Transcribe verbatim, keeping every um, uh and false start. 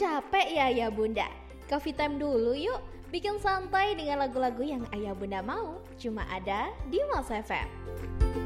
capek ya ayah bunda? Coffee time dulu yuk. Bikin santai dengan lagu-lagu yang ayah bunda mau. Cuma ada di Mas F M.